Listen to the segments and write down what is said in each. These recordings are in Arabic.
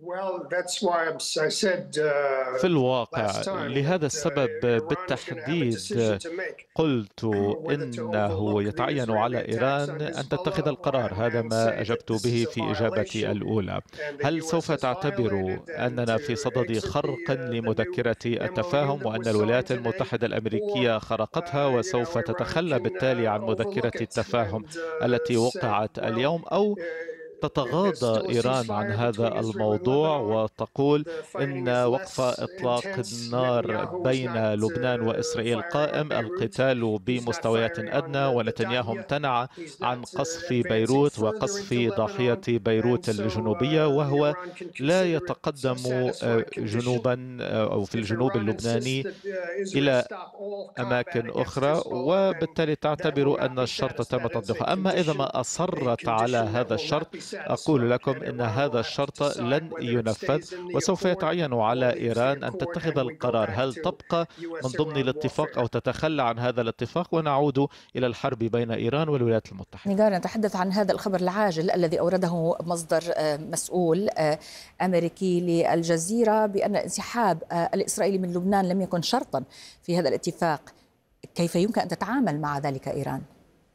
في الواقع لهذا السبب بالتحديد قلت إنه يتعين على إيران أن تتخذ القرار. هذا ما أجبت به في إجابتي الأولى. هل سوف تعتبر أننا في صدد خرق لمذكرة التفاهم وأن الولايات المتحدة الأمريكية خرقتها وسوف تتخلى بالتالي عن مذكرة التفاهم التي وقعت اليوم، أو تتغاضى إيران عن هذا الموضوع وتقول إن وقف إطلاق النار بين لبنان وإسرائيل قائم، القتال بمستويات أدنى، ونتنياهو امتنع عن قصف بيروت وقصف ضاحية بيروت الجنوبية، وهو لا يتقدم جنوبا أو في الجنوب اللبناني إلى أماكن أخرى، وبالتالي تعتبر أن الشرط تم تطبيقه. أما إذا ما أصرت على هذا الشرط، أقول لكم أن هذا الشرط لن ينفذ، وسوف يتعين على إيران أن تتخذ القرار: هل تبقى من ضمن الاتفاق أو تتخلى عن هذا الاتفاق، ونعود إلى الحرب بين إيران والولايات المتحدة. نيغار، نتحدث عن هذا الخبر العاجل الذي أورده مصدر مسؤول أمريكي للجزيرة بأن الانسحاب الإسرائيلي من لبنان لم يكن شرطا في هذا الاتفاق. كيف يمكن أن تتعامل مع ذلك إيران؟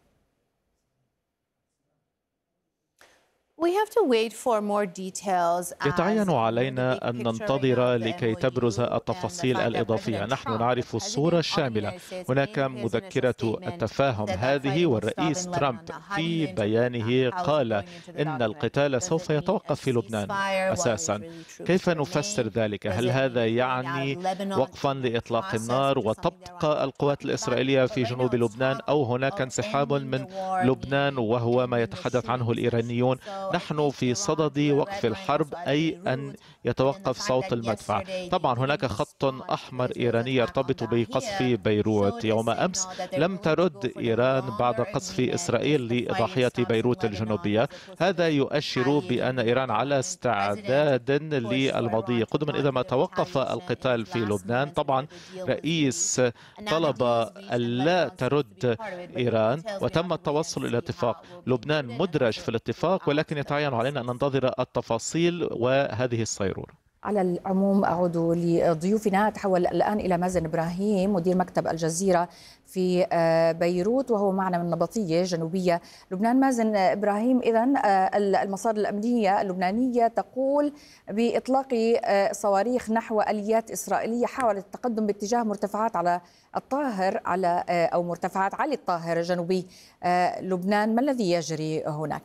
يتعين علينا أن ننتظر لكي تبرز التفاصيل الإضافية. نحن نعرف الصورة الشاملة. هناك مذكرة التفاهم هذه، والرئيس ترامب في بيانه قال إن القتال سوف يتوقف في لبنان أساسا. كيف نفسر ذلك؟ هل هذا يعني وقفا لإطلاق النار وتبقى القوات الإسرائيلية في جنوب لبنان، أو هناك انسحاب من لبنان وهو ما يتحدث عنه الإيرانيون؟ نحن في صدد وقف الحرب، أي أن يتوقف صوت المدفع. طبعا هناك خط أحمر إيراني يرتبط بقصف بيروت. يوم أمس لم ترد إيران بعد قصف إسرائيل لضاحية بيروت الجنوبية. هذا يؤشر بأن إيران على استعداد للمضي قدما إذا ما توقف القتال في لبنان. طبعا رئيس طلب ألا ترد إيران وتم التوصل إلى اتفاق. لبنان مدرج في الاتفاق، ولكن يتعين علينا أن ننتظر التفاصيل وهذه الصيرورة. على العموم أعود لضيوفنا. أتحول الآن إلى مازن إبراهيم، مدير مكتب الجزيرة في بيروت، وهو معنا من نبطية جنوبية لبنان. مازن إبراهيم، إذن المصادر الأمنية اللبنانية تقول بإطلاق صواريخ نحو آليات إسرائيلية حاولت التقدم باتجاه مرتفعات على الطاهر أو مرتفعات علي الطاهر جنوبي لبنان. ما الذي يجري هناك؟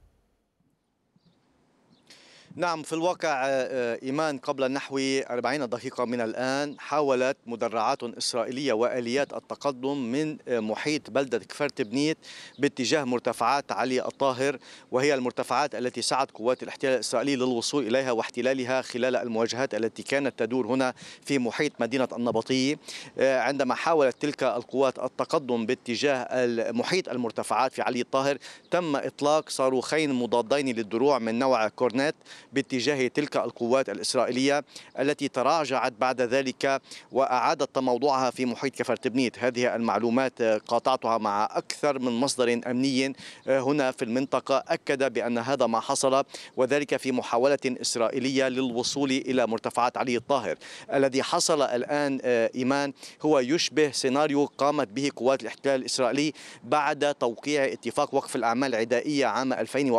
نعم، في الواقع إيمان، قبل نحو 40 دقيقة من الآن حاولت مدرعات إسرائيلية وآليات التقدم من محيط بلدة كفرت بنيت باتجاه مرتفعات علي الطاهر، وهي المرتفعات التي سعت قوات الاحتلال الإسرائيلي للوصول إليها واحتلالها خلال المواجهات التي كانت تدور هنا في محيط مدينة النبطية. عندما حاولت تلك القوات التقدم باتجاه محيط المرتفعات في علي الطاهر، تم إطلاق صاروخين مضادين للدروع من نوع كورنيت باتجاه تلك القوات الإسرائيلية التي تراجعت بعد ذلك وأعادت تموضعها في محيط كفرتبنيت. هذه المعلومات قاطعتها مع أكثر من مصدر أمني هنا في المنطقة أكد بأن هذا ما حصل، وذلك في محاولة إسرائيلية للوصول إلى مرتفعات علي الطاهر. الذي حصل الآن إيمان هو يشبه سيناريو قامت به قوات الاحتلال الإسرائيلي بعد توقيع اتفاق وقف الأعمال العدائية عام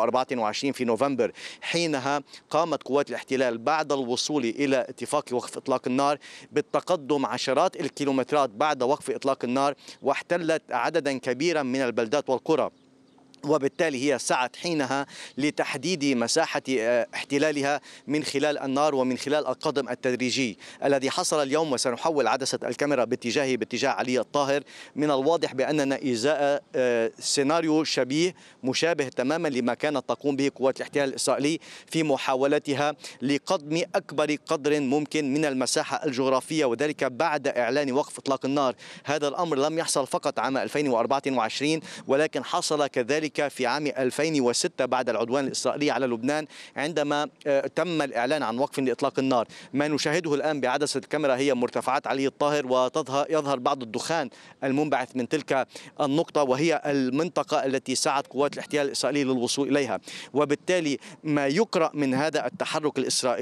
2024 في نوفمبر. حينها قامت قوات الاحتلال بعد الوصول إلى اتفاق وقف إطلاق النار بالتقدم عشرات الكيلومترات بعد وقف إطلاق النار، واحتلت عددا كبيرا من البلدات والقرى، وبالتالي هي سعت حينها لتحديد مساحة احتلالها من خلال النار ومن خلال القدم التدريجي. الذي حصل اليوم، وسنحول عدسة الكاميرا باتجاه علي الطاهر، من الواضح بأننا إزاء سيناريو شبيه مشابه تماما لما كانت تقوم به قوات الاحتلال الإسرائيلي في محاولتها لقضم أكبر قدر ممكن من المساحة الجغرافية، وذلك بعد إعلان وقف إطلاق النار. هذا الأمر لم يحصل فقط عام 2024 ولكن حصل كذلك في عام 2006 بعد العدوان الإسرائيلي على لبنان، عندما تم الإعلان عن وقف لإطلاق النار. ما نشاهده الآن بعدسة الكاميرا هي مرتفعات علي الطاهر، ويظهر بعض الدخان المنبعث من تلك النقطة، وهي المنطقة التي سعت قوات الاحتلال الإسرائيلي للوصول إليها. وبالتالي ما يقرأ من هذا التحرك الإسرائيلي